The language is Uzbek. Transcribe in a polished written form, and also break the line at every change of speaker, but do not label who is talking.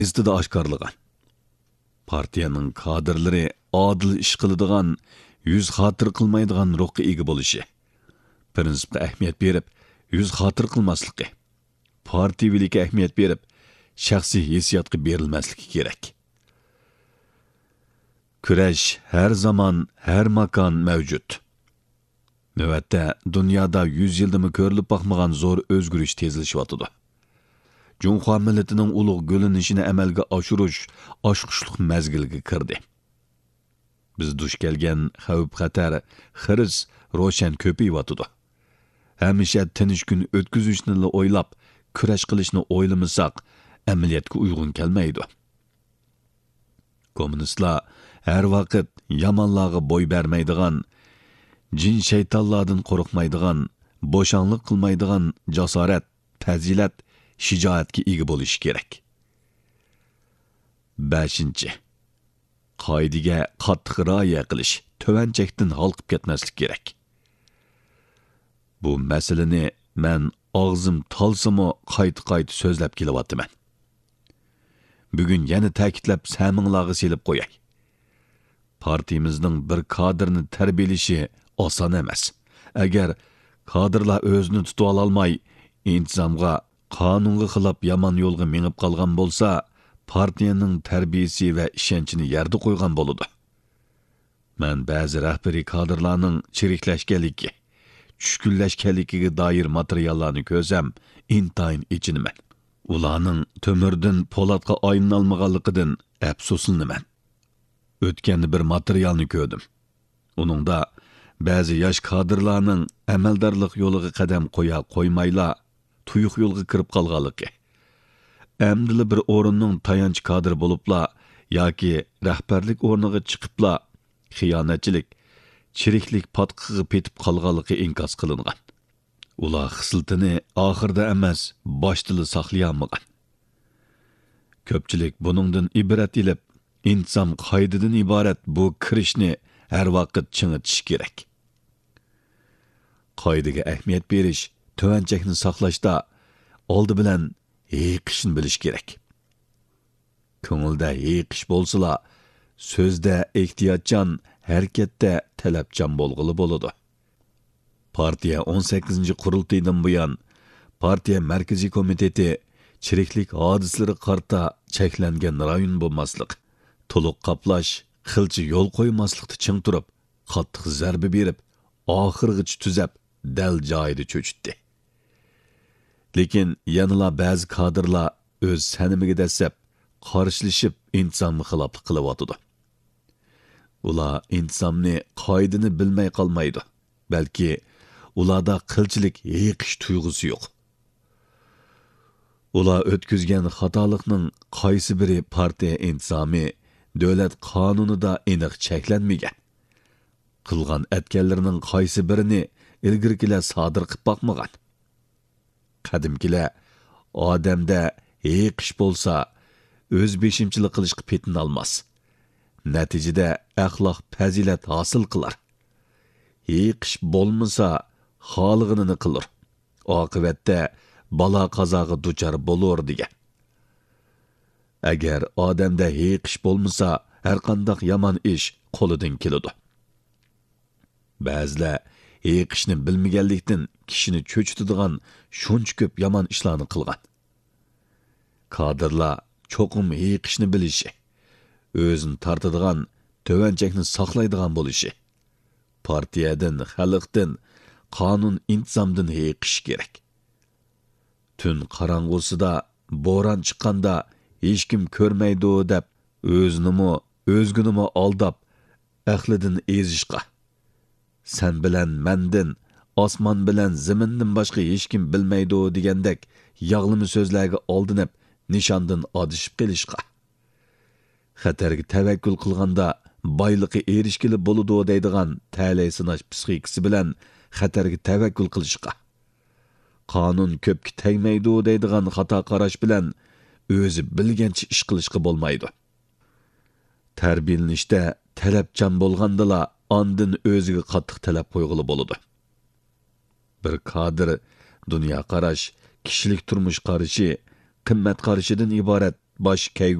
iztida oshkorlagan. Partiyaning kadrlari adil ish qiladigan, yüz xatir qilmaydigan ruhga ega bo'lishi, prinsipga ahamiyat berib, yüz xatir qilmasligi, partiyavilikka ahamiyat berib, shaxsiy hissiyotga berilmasligi kerak. Kurash har zamon, har makon mavjud. Navbatda dunyoda 100 yildimi ko'rilib boqmagan zo'r o'zgarish tezilishyotidi. Junxo millatining ulug' g'o'linishini amalga oshirish oshqushliq mazgilga kirdi. Biz duch kelgan xavf-xatar, xiris ro'shan ko'payyotidi. Hamisha tinch kun o'tkazishni o'ylab, kurash qilishni o'ylamasak, amaliyotga uyg'un kelmaydi. Kommunistlar har vaqt yomonlarga bo'y bermaydigan, jin shaytonlardan qo'rqmaydigan, bo'shanlik qilmaydigan jasorat, fazilat, shijoatga ega bo'lish kerak. 5. Qoidaga qattiq rioya qilish, tuvanchakdan halqib ketmaslik kerak. Bu masalani men og'zim talsimi qayta-qayta so'zlab kelyapman. Bugun yana ta'kidlab saminglarga selib qo'yay. Partiyamizning bir kadrni tarbiyalashi oson emas. Agar kadrlar o'zini tuta olmay, intizomga, qonunga xilof yomon yo'lga mengib qolgan bo'lsa, partiyaning tarbiyasi va ishonchini yerda qo'ygan bo'ladi. Men ba'zi rahbariy kadrlarning chiriklashganligi, tushkunlashganligiga doir materiallarni ko'rsam, intayin ichinaman. Ularning to'mirdan po'latga aylanolmaganligidan afsuslanaman. O'tganda bir materialni ko'rdim. Uningda ba'zi yosh kadrlarning amaldorlik yo'liga qadam qo'ya qo'ymayla tuyuq yo'lga kirib qolganligi. Amdili bir o'rinning tayanch kadr bo'libla yoki rahbarlik o'rniga chiqibla xiyonatchilik, chiriklik patqiga petib qolganligi inkos qilingan. Ular xislitini oxirda emas, boshda saqlay olmagan. Ko'pchilik buningdan ibrat ilib, intizom qoidadan iborat bu kirishni har vaqt chingitish kerak. Qoidaga ahamiyat berish, tuvanchakni saqlashda oldi bilan yiqishni bilish kerak. Ko'ngilda yiqish bo'lsa, so'zda ehtiyotchan, harakatda talabchan bo'lg'ili bo'ladi. Partiya 18 qurultaydan buyon partiya markaziy komiteti chiriklik hodislari qarta cheklangan rayon bo'lmaslik, to'liq qaplash, xilchi yo'l qo'ymaslikda ching turib, qattiq zarba berib, oxirgacha tuzab, dal joyida cho'chitdi. Lekin yanıla ba'zi kadrlar o'z sanimiga dasab, qarshilashib, intizomga xiloflik qilyotdi. Ular intizomni, qoidani bilmay qolmaydi. Balki ularda qilchilik, yiqish tuyg'usi yo'q. Ular o'tkazgan xatolikning qaysi biri partiya intizomi, davlat qonunida aniq cheklanmagan. Qilgan atganlarining qaysi birini ilgirkilar sodir qilib boqmagan. Qadimkilar odamda yiqish bo'lsa, o'z beshimchilik qilishga petin olmas. Natijada axloq fazilat hosil qilar. Yiqish bo'lmasa, xolig'ini qilur. Oqibatda balo qazoga duchor bo'lur degan. Agar odamda yiqish bo'lmasa, har qanday yomon ish qo'lidan keladi. Ba'zilar yiqishni bilmaganlikdan kishini cho'chitadigan shuncha ko'p yomon ishlarni qilgan. Kadrlar cho'qim yiqishni bilishi, o'zini tortadigan, tuvanchakni saqlaydigan bo'lishi, partiyadan, xalqdan, qonun intizomdan yiqish kerak. Tun qorong'usida, bo'ron chiqqanda hech kim ko'rmaydi deb, o'zinimi, o'zgunimi aldab, aqlidan ezishqa. Sen bilan mendin, osmon bilan zamindan boshqa hech kim bilmaydi degandek yog'limi so'zlarga oldinib, nishondan odishib qilishqa. Xatarga tavakkul qilganda boyliqqa erishgili bo'ladi deydigan ta'lay sinash psixikasi bilan xatarga tavakkul qilishqa. Qonun ko'pga tegmaydi deydigan xato qarash bilan o'zi bilgancha ish qilishqa bo'lmaydi. Tarbiyalanishda talabchan bo'lgandala andin o'ziga qattiq talab qo'yg'ili bo'ladi. Bir kadr dunyo qarash, kishilik turmush qarashi, qimmat qarashidan iborat bosh